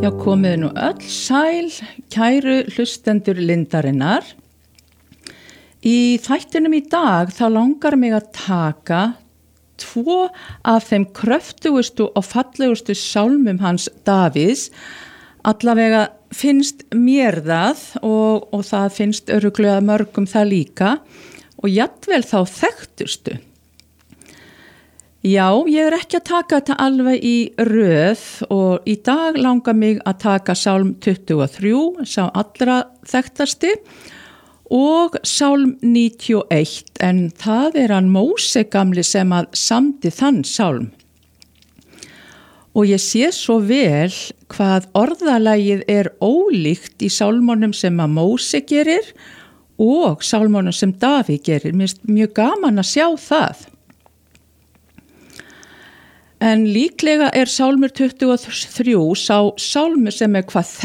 Já, komið nú öll sæl, kæru hlustendur Lindarinnar. Í þættinum í dag þá langar mig að taka 2 af þeim kröftugustu og fallegustu sálmum hans Davíðs. Allavega finnst mér það og það finnst örugglega mörgum það líka og jafnvel þá þekktustu. Já, ég ekki að taka þetta alveg í röð og í dag langar mig að taka sálm 23, sá allra þekktasti, og sálm 91, en það hann Móse gamli sem að samdi þann sálm. Og ég sé svo vel hvað orðalagið ólíkt í sálmunum sem að Móse gerir og sálmunum sem Davíð gerir. Mér finnst mjög gaman að sjá það. En líklega sálmur 23 sá sálmur sem hvað